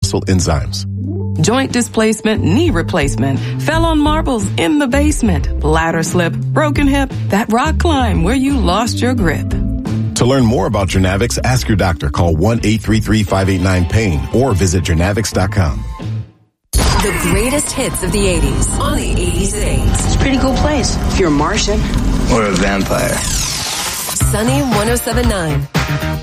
muscle enzymes. Joint displacement, knee replacement, fell on marbles in the basement, ladder slip, broken hip, that rock climb where you lost your grip. To learn more about Journavx, ask your doctor. Call 1-833-589-PAIN or visit Journavx.com. The greatest hits of the 80s on the 80s at 8. It's a pretty cool place if you're a Martian. Or a vampire. Sunny 107.9.